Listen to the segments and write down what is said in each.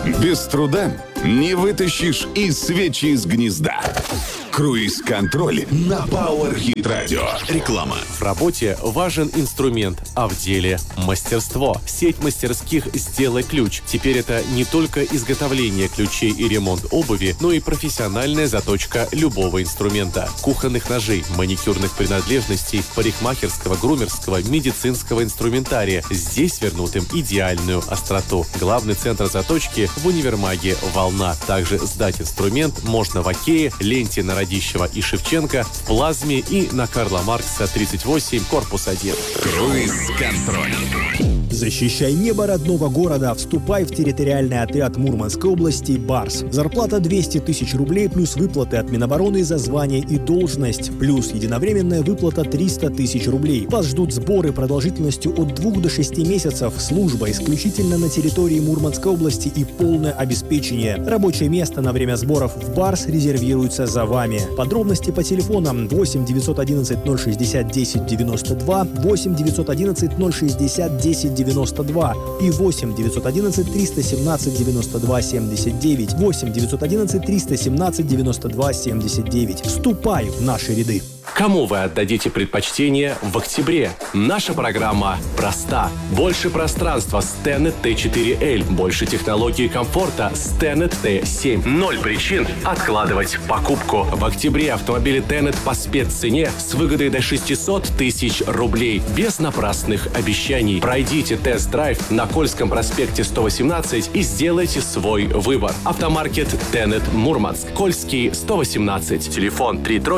Без труда не вытащишь и свечи из гнезда. Круиз-контроль на Power Hit Radio. Реклама. В работе важен инструмент, а в деле мастерство. Сеть мастерских «Сделай ключ». Теперь это не только изготовление ключей и ремонт обуви, но и профессиональная заточка любого инструмента. Кухонных ножей, маникюрных принадлежностей, парикмахерского, грумерского, медицинского инструментария. Здесь вернут им идеальную остроту. Главный центр заточки в универмаге «Волна». Также сдать инструмент можно в Окее, ленте на Радищева и Шевченко, в Плазме и на Карла Маркса 38, корпус 1. Круиз-контроль. Защищай небо родного города. Вступай в территориальный отряд Мурманской области «Барс». Зарплата 200 тысяч рублей плюс выплаты от Минобороны за звание и должность. Плюс единовременная выплата 300 тысяч рублей. Вас ждут сборы продолжительностью от 2 до 6 месяцев. Служба исключительно на территории Мурманской области и полное обеспечение. Рабочее место на время сборов в «Барс» резервируется за вами. Подробности по телефонам 8 911 060 10 92, 8 911 060 10 92 и 8 911 317 92 79, 8 911 317 92 79. Вступай в наши ряды. Кому вы отдадите предпочтение в октябре? Наша программа проста. Больше пространства с Tenet T4L. Больше технологий и комфорта с Tenet T7. 0 причин откладывать покупку. В октябре автомобили Tenet по спеццене с выгодой до 600 тысяч рублей. Без напрасных обещаний. Пройдите тест-драйв на Кольском проспекте 118 и сделайте свой выбор. Автомаркет Tenet Мурманск. Кольский 118. Телефон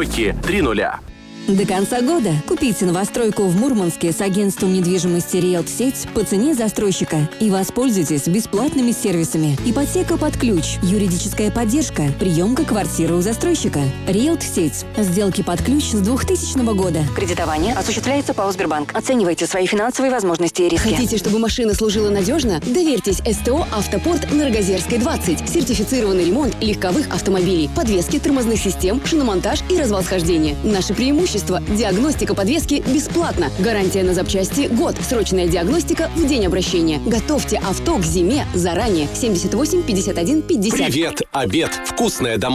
3330. До конца года купите новостройку в Мурманске с агентством недвижимости «Риэлт-Сеть» по цене застройщика и воспользуйтесь бесплатными сервисами. Ипотека под ключ, юридическая поддержка, приемка квартиры у застройщика. «Риэлт-Сеть». Сделки под ключ с 2000 года. Кредитование осуществляется ПАО «Сбербанк». Оценивайте свои финансовые возможности и риски. Хотите, чтобы машина служила надежно? Доверьтесь СТО «Автопорт» на Рогозерской, 20. Сертифицированный ремонт легковых автомобилей, подвески, тормозных систем, шиномонтаж и развал-схождения. Наши преимущества: диагностика подвески бесплатно. Гарантия на запчасти – год. Срочная диагностика в день обращения. Готовьте авто к зиме заранее. 78 51 50. Привет, обед. Вкусная домашняя